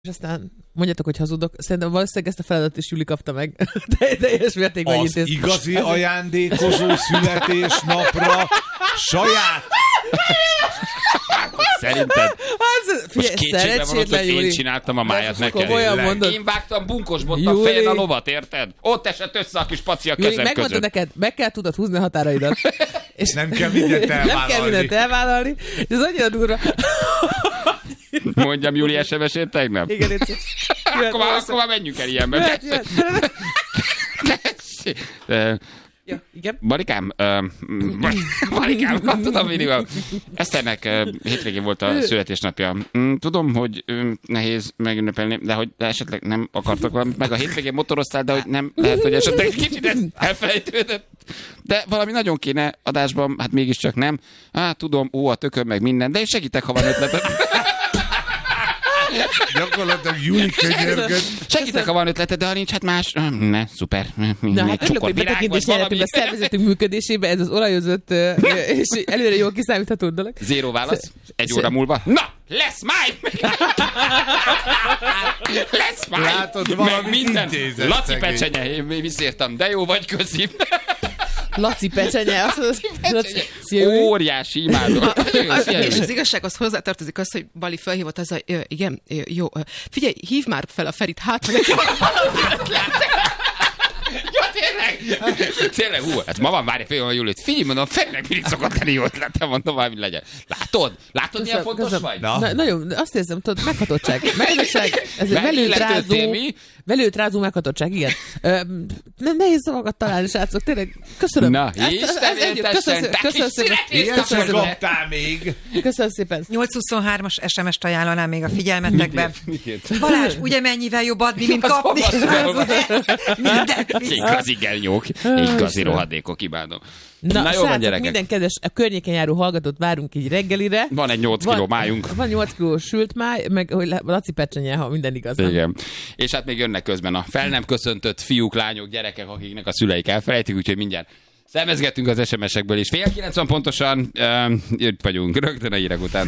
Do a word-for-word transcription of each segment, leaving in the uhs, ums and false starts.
És aztán mondjátok, hogy hazudok. Szerintem valószínűleg ezt a feladatot is Juli kapta meg. De teljes mértékben Az intéz. igazi az ajándékozó születésnapra saját... Szerinted? Az, Most kétségbe van ott, hogy én Juli. csináltam a májat neked. mondod. Én vágtam bunkos bottal Juli. fején a lovat, érted? Ott esett össze a kis paci a Juli, kezem megmondta között. neked, meg kell tudod húzni a határaidat. És Nem kell mindent elvállalni. nem kell mindent elvállalni. És ez annyira durva. Mondjam Júli es em es-ét tegnap? Igen, itt. Akkor már, akkor már menjünk el ilyenbe. Jöhet, jöhet. De, Ja, igen. Marikám, uh, Marikám, nem tudom mindig. Eszternek uh, hétvégén volt a születésnapja. Mm, tudom, hogy um, nehéz megünnepelni, de hogy esetleg nem akartak valamit. Meg a hétvégén motoroztál, de hogy nem lehet, hogy esetleg kicsit ez elfelejtődött. De valami nagyon kéne adásban, hát mégiscsak nem. Hát tudom, ó, a tököm meg minden, de én segítek, ha van ötleted. Gyakorlatilag Juli könyörgött. Segítek, ha van ötleted, de ha nincs, hát más. Ne, szuper. Na, hát örülök, hogy betekintést nyerhetünk a szervezetünk működésébe, ez az olajozott és előre jól kiszámítható dolog. Zéró válasz, egy óra múlva. Na, lesz máj! Lesz máj! Látod, valami meg minden. intézet, Laci szegény. pecsenye, én visszértem, de jó vagy, köszi. Laci pecsenye, azt mondod, Laci, szia, Júli. Óriási imádom. És az igazsághoz hozzátartozik az, hogy Bali felhívott az, hogy ö, igen, ö, jó, ö, figyelj, hívd már fel a Ferit, hát, hogy neki van valami ötlet. Ja, tényleg? Tényleg, hú, hát ma van, várj, fél van Júlit. Figyelj, mondom, Ferinek mindig szokott lenni jó ötlete, mondom, valami legyen. Látod? Látod, milyen fontos köszönöm. vagy? Na. Na, nagyon, azt érzem, tudod, meghatottság. Meghatottság, ez egy Meg velőt rázó, illetődtél mi? velőt rázó meghatottság, igen. Ö, nem nehéz szavakat találni, srácok, tényleg, köszönöm. Na, Ezt- Isten ez- ez- éltessen, köszönöm, te köszönöm kis szépen. Ilyet Köszönöm sem szépen. kaptál még. Köszönöm szépen. nyolcszázhuszonhármas es em es-t ajánlanám még a figyelmetekben. Miket? Balázs, ugye mennyivel jobb adni, mint Az kapni? hova Mindent vissza. Igazi gelnyók, igazi rohadékok, imádom. Na, Na jó van, srácok, gyerekek. minden kedves, a környéken járó hallgatót várunk így reggelire. Van egy nyolc kiló májunk. Van nyolc kiló sült máj, meg hogy le- Laci pecsenye, ha minden igaz. van. Igen. És hát még jönnek közben a fel nem köszöntött fiúk, lányok, gyerekek, akiknek a szüleik elfelejtik, úgyhogy mindjárt szemezgetünk az es em es-ekből is. Fél kilencven pontosan, uh, itt vagyunk, rögtön a hírek után.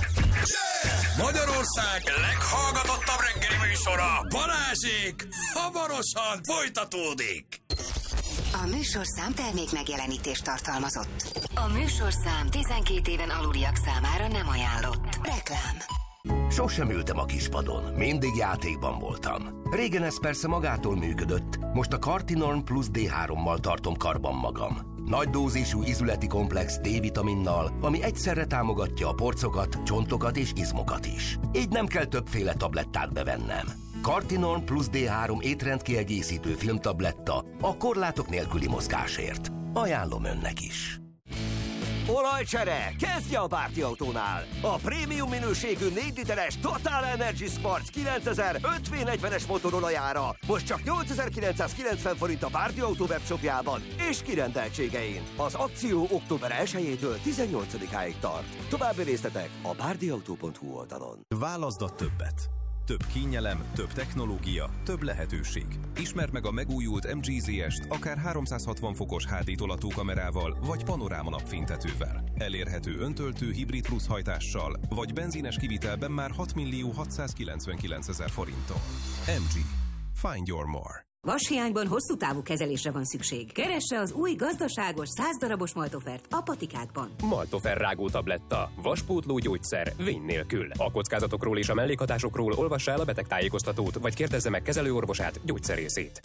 Magyarország leghallgatottabb reggeli műsora, Balázsék, hamarosan folytatódik. A műsorszám termék megjelenítést tartalmazott. A műsorszám tizenkét éven aluliak számára nem ajánlott. Reklám. Sosem ültem a kispadon, mindig játékban voltam. Régen ez persze magától működött, most a Cartinorm Plus dé hárommal tartom karban magam. Nagy dózisú izületi komplex D-vitaminnal, ami egyszerre támogatja a porcokat, csontokat és izmokat is. Így nem kell többféle tablettát bevennem. Cartinorm Plus dé három étrendkiegészítő filmtabletta a korlátok nélküli mozgásért. Ajánlom önnek is. Olajcsere, kezdje a Bárti Autónál! A prémium minőségű négy literes Total Energy Sports kilencezer öt vé negyvenes motorolajára most csak nyolcezer-kilencszázkilencven forint a Bárti Autó webshopjában és kirendeltségein. Az akció október elsejétől tizennyolcadikáig tart. További részletek a bárdiautó pont hu oldalon. Válaszd a többet. Több kényelem, több technológia, több lehetőség. Ismerd meg a megújult em gé zé est akár háromszázhatvan fokos há dé tolatókamerával vagy panoráma napfénytetővel. Elérhető öntöltő hibrid plusz hajtással vagy benzines kivitelben már hat millió hatszázkilencvenkilencezer forinton. em gé. Find your more. Vashiányban hosszú távú kezelésre van szükség. Keresse az új gazdaságos száz darabos Maltofert a patikákban. Maltofer rágó tabletta. Vaspótló gyógyszer. Vény nélkül. A kockázatokról és a mellékhatásokról olvassa el a betegtájékoztatót, vagy kérdezze meg kezelőorvosát, gyógyszerészét.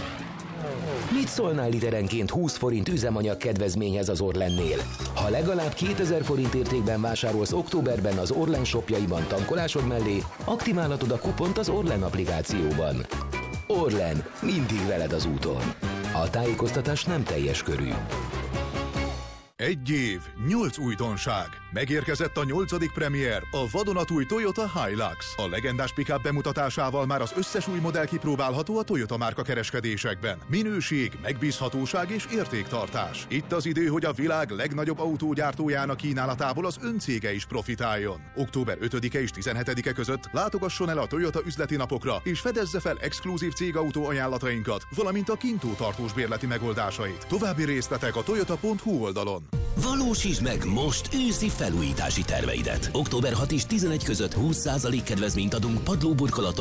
Mit szólnál literenként húsz forint üzemanyag kedvezményhez az Orlennél? Ha legalább kétezer forint értékben vásárolsz októberben az Orlen shopjaiban tankolásod mellé, aktiválhatod a kupont az Orlen applikációban. Orlen, mindig veled az úton. A tájékoztatás nem teljes körű. Egy év, nyolc újdonság. Megérkezett a nyolcadik premier, a vadonatúj Toyota Hilux. A legendás pick-up bemutatásával már az összes új modell kipróbálható a Toyota márka kereskedésekben. Minőség, megbízhatóság és értéktartás. Itt az idő, hogy a világ legnagyobb autógyártójának kínálatából az öncége is profitáljon. október ötödike és tizenhetedike között látogasson el a Toyota üzleti napokra, és fedezze fel exkluzív cégautó ajánlatainkat, valamint a kintó tartós bérleti megoldásait. További részletek a toyota pont hu oldalon. Valósítsd meg most őszi felújítási terveidet. október hatodika és tizenegy között húsz százalék kedvezményt adunk padlóburkolaton